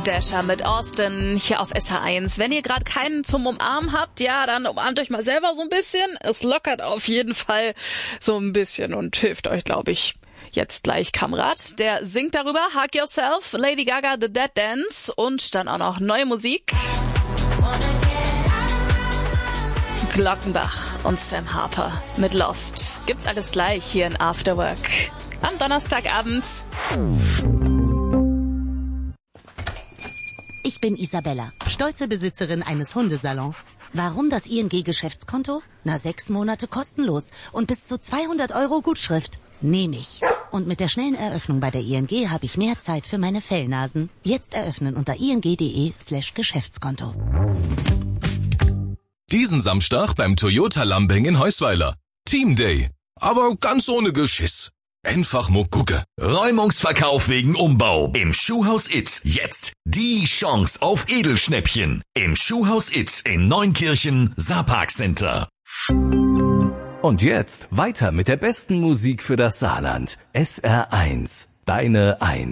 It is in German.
Dasher mit Austin hier auf SH1. Wenn ihr gerade keinen zum Umarmen habt, ja, dann umarmt euch mal selber so ein bisschen. Es lockert auf jeden Fall so ein bisschen und hilft euch, glaube ich. Jetzt gleich Kamrat, der singt darüber, Hug Yourself, Lady Gaga, The Dead Dance und dann auch noch neue Musik. Glockenbach und Sam Harper mit Lost. Gibt's alles gleich hier in Afterwork am Donnerstagabend. Ich bin Isabella, stolze Besitzerin eines Hundesalons. Warum das ING-Geschäftskonto? 6 Monate kostenlos und bis zu 200 € Gutschrift. Nehme ich. Und mit der schnellen Eröffnung bei der ING habe ich mehr Zeit für meine Fellnasen. Jetzt eröffnen unter ing.de/Geschäftskonto. Diesen Samstag beim Toyota Lambing in Heusweiler. Team Day. Aber ganz ohne Geschiss. Einfach mal gucken. Räumungsverkauf wegen Umbau im Schuhhaus It. Jetzt die Chance auf Edelschnäppchen im Schuhhaus It in Neunkirchen, Saarpark Center. Und jetzt weiter mit der besten Musik für das Saarland. SR1, deine 1.